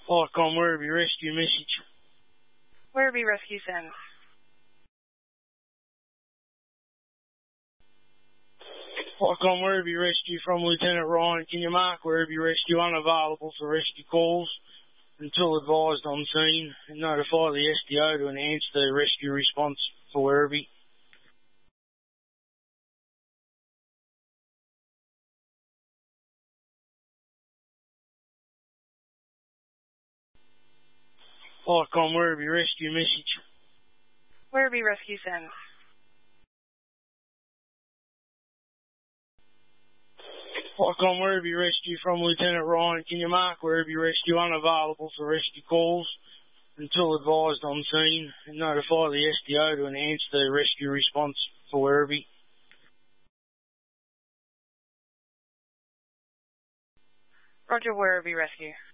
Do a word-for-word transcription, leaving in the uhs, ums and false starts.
Icon Werribee Rescue message. Werribee Rescue send. Icon Werribee Rescue from Lieutenant Ryan. Can you mark Werribee Rescue unavailable for rescue calls until advised on scene, and notify the S D O to enhance the rescue response for Werribee? Icon Werribee Rescue message. Werribee Rescue send. Icon Werribee Rescue from Lieutenant Ryan. Can you mark Werribee Rescue unavailable for rescue calls until advised on scene, and notify the S D O to enhance the rescue response for Werribee? Roger, Werribee Rescue.